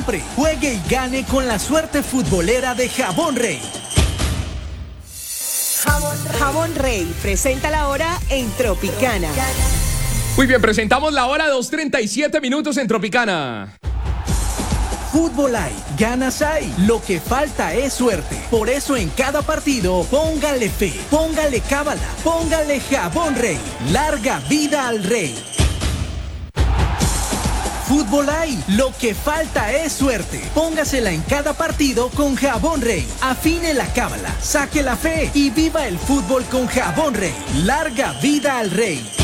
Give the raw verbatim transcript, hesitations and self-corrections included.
siempre. Juegue y gane con la suerte futbolera de Jabón Rey. Jabón Rey. Jabón Rey presenta la hora en Tropicana. Muy bien, presentamos la hora, dos treinta y siete minutos en Tropicana. Fútbol hay, ganas hay, lo que falta es suerte. Por eso en cada partido, póngale fe, póngale cábala, póngale Jabón Rey. Larga vida al Rey. Fútbol hay, lo que falta es suerte. Póngasela en cada partido con Jabón Rey. Afine la cábala, saque la fe y viva el fútbol con Jabón Rey. Larga vida al Rey.